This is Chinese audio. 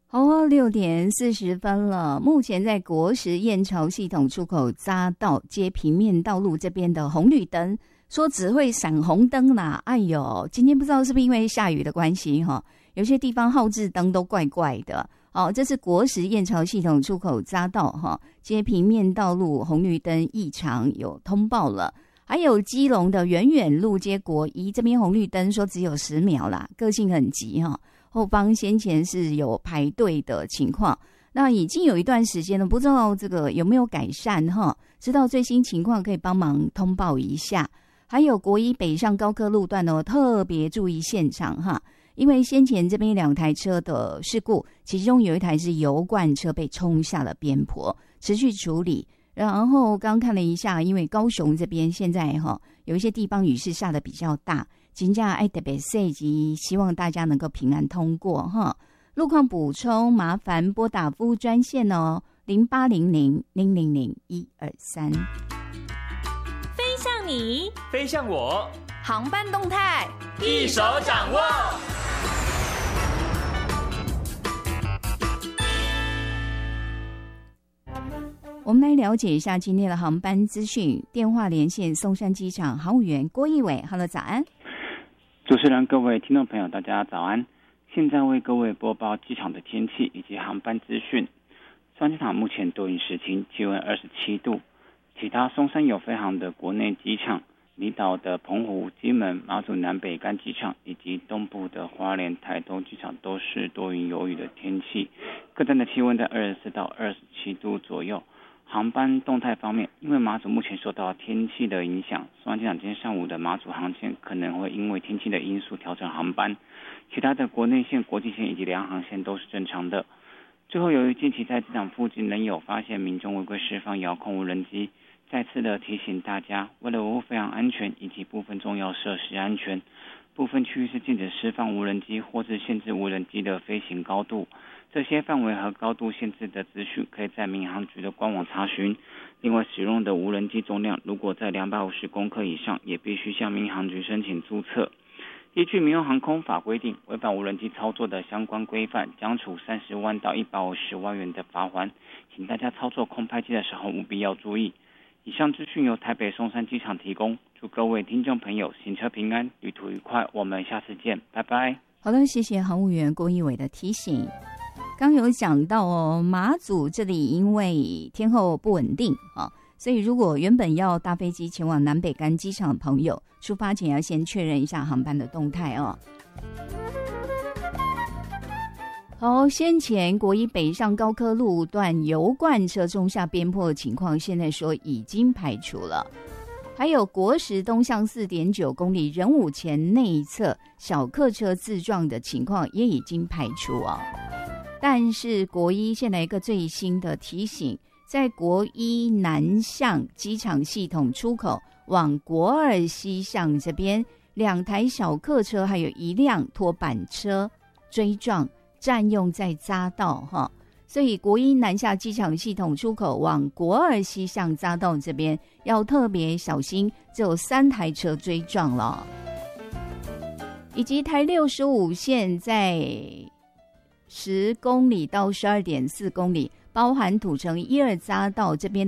好啊，6:40了。目前在国时燕巢系统出口匝道接平面道路这边的红绿灯，说只会闪红灯啦。哎呦，今天不知道是不是因为下雨的关系哈，有些地方号志灯都怪怪的。哦，这是国时燕巢系统出口匝道哈，接平面道路红绿灯异常有通报了。还有基隆的远远路接国一这边红绿灯说只有10秒啦，个性很急哈。后方先前是有排队的情况，那已经有一段时间了，不知道这个有没有改善哈？知道最新情况可以帮忙通报一下。还有国一北上高科路段呢，特别注意现场哈，因为先前这边2台车的事故，其中有一台是油罐车被冲下了边坡，持续处理。然后刚看了一下，因为高雄这边现在有一些地方雨势下的比较大，真的要特别小心，希望大家能够平安通过哈。路况补充，麻烦拨打服务专线哦，0800-000-123。 飞向你， 飞向我， 航班动态一手掌握。 我们来了解一下今天的航班资讯。电话连线松山机场航务员郭义伟 ，Hello， 早安。 主持人、各位听众朋友，大家早安。现在为各位播报机场的天气以及航班资讯。松山机场目前多云时晴，气温27度。其他松山有飞航的国内机场，离岛的澎湖、金门、马祖南北干机场以及东部的花莲、台东机场都是多云有雨的天气，各站的气温在24到27度左右。航班动态方面，因为马祖目前受到天气的影响，松山机场今天上午的马祖航线可能会因为天气的因素调整航班，其他的国内线、国际线以及联航线都是正常的。最后，由于近期在机场附近仍有发现民众违规释放遥控无人机，再次的提醒大家，为了维护飞航安全以及部分重要设施安全，部分区域是禁止释放无人机或是限制无人机的飞行高度。这些范围和高度限制的资讯可以在民航局的官网查询。另外，使用的无人机重量如果在250公克以上，也必须向民航局申请注册。依据民用航空法规定，违反无人机操作的相关规范，将处30万到150万元的罚锾。请大家操作空拍机的时候务必要注意。以上资讯由台北松山机场提供，祝各位听众朋友行车平安，旅途愉快。我们下次见，拜拜。 好的，谢谢航务员郭义伟的提醒。刚有讲到哦，马祖这里因为天候不稳定所以如果原本要搭飞机前往南北干机场的朋友，出发前要先确认一下航班的动态哦。好，先前国一北上高科路段油罐车冲下边坡的情况，现在说已经排除了。还有国时东向4.9公里仁武前内侧小客车自撞的情况也已经排除哦。但是国一现在一个最新的提醒，在国一南向机场系统出口往国二西向这边，2台小客车还有1辆拖板车追撞，占用在匝道哈。所以国一南下机场系统出口往国二西向匝道这边要特别小心，只有3台车追撞了。以及台65线在10公里到12.4公里，包含土城1、2匝道这边